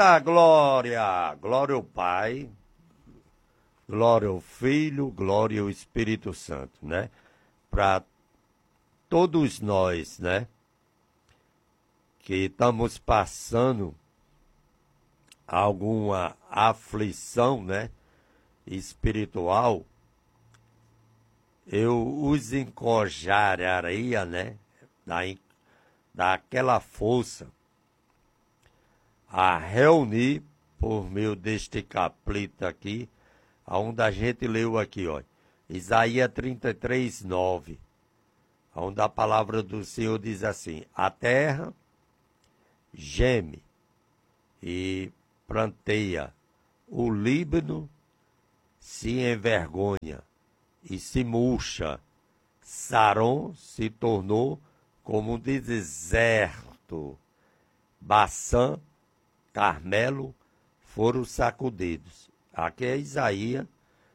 Eita glória! Glória ao Pai, glória ao Filho, glória ao Espírito Santo, né? Para todos nós, né? Que estamos passando alguma aflição, né? Espiritual, eu os encorajaria, né? Daquela força a reunir por meio deste capítulo aqui, onde a gente leu aqui, ó, Isaías 33, 9, onde a palavra do Senhor diz assim: a terra geme e planteia, o Líbano se envergonha e se murcha, Saron se tornou como um deserto, Baçã, Carmelo foram sacudidos. Aqui é Isaías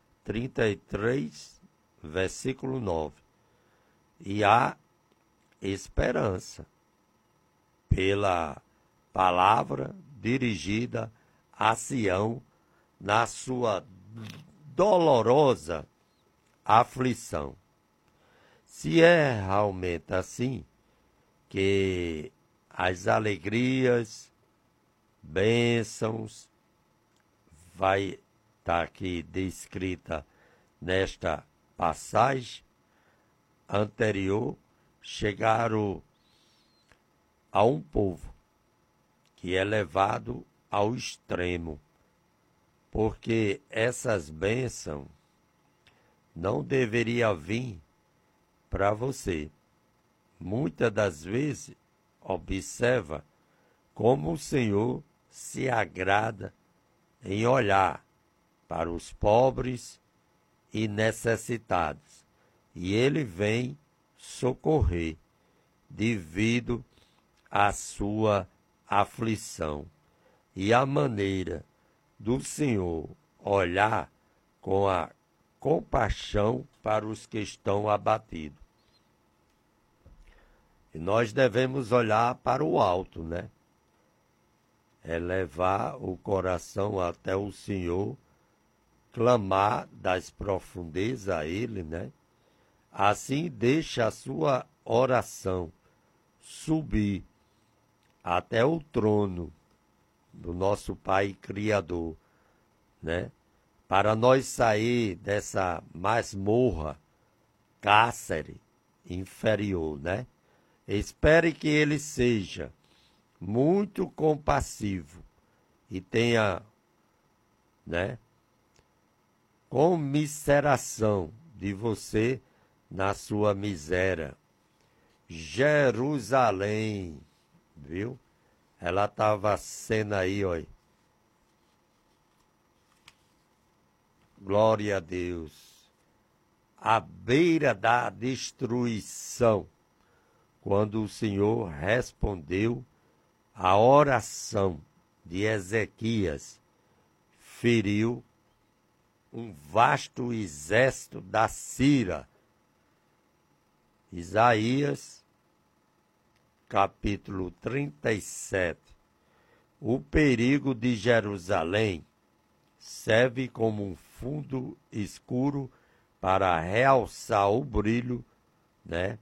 33, versículo 9. E há esperança pela palavra dirigida a Sião na sua dolorosa aflição. Se é realmente assim, que as alegrias, bênçãos, vai estar aqui descrita nesta passagem anterior, chegaram a um povo que é levado ao extremo, porque essas bênçãos não deveriam vir para você. Muitas das vezes, observa como o Senhor se agrada em olhar para os pobres e necessitados, e Ele vem socorrer devido à sua aflição. E a maneira do Senhor olhar com a compaixão para os que estão abatidos. E nós devemos olhar para o alto, né? Elevar o coração até o Senhor, clamar das profundezas a Ele, né? Assim deixa a sua oração subir até o trono do nosso Pai Criador, né? Para nós sair dessa masmorra, cárcere inferior, né? Espere que Ele seja muito compassivo e tenha, né, comiseração de você na sua miséria. Jerusalém, viu? Ela estava sendo aí, ó. Glória a Deus. À beira da destruição, quando o Senhor respondeu a oração de Ezequias, feriu um vasto exército da Síria. Isaías, capítulo 37. O perigo de Jerusalém serve como um fundo escuro para realçar o brilho, né?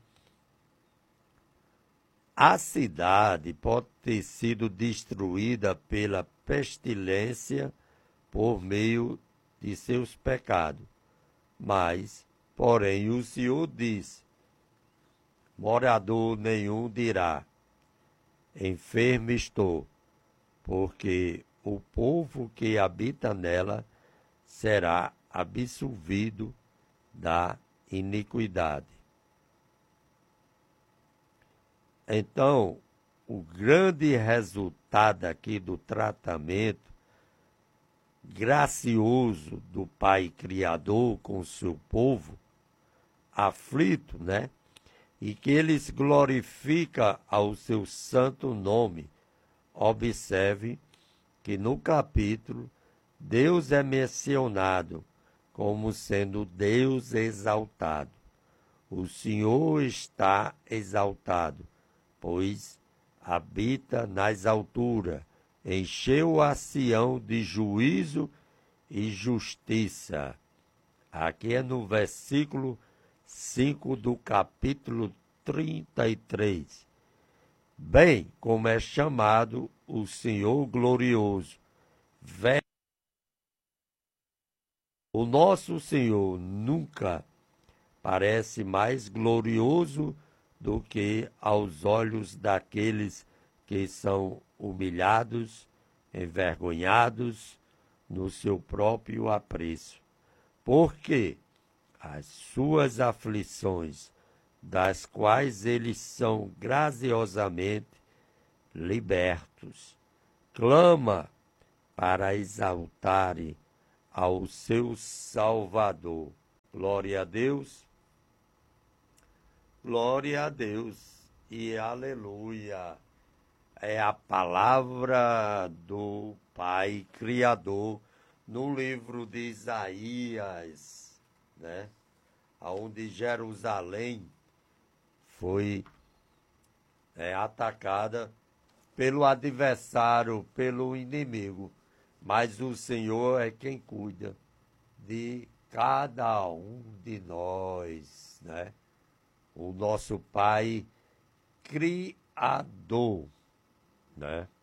A cidade pode ter sido destruída pela pestilência por meio de seus pecados. Mas, porém, o Senhor diz: morador nenhum dirá, enfermo estou, porque o povo que habita nela será absolvido da iniquidade. Então, o grande resultado aqui do tratamento gracioso do Pai Criador com o seu povo aflito, né? E que eles glorificam ao seu santo nome. Observe que no capítulo, Deus é mencionado como sendo Deus exaltado. O Senhor está exaltado, pois habita nas alturas encheu a Sião de juízo e justiça. Aqui é no versículo 5 do capítulo 33. Bem como é chamado o Senhor glorioso. O nosso Senhor nunca parece mais glorioso do que aos olhos daqueles que são humilhados, envergonhados no seu próprio apreço. Porque as suas aflições, das quais eles são graciosamente libertos, clama para exaltarem ao seu Salvador. Glória a Deus e aleluia. É a palavra do Pai Criador no livro de Isaías, né? Onde Jerusalém foi atacada pelo adversário, pelo inimigo. Mas o Senhor é quem cuida de cada um de nós, né? O nosso Pai Criador, né?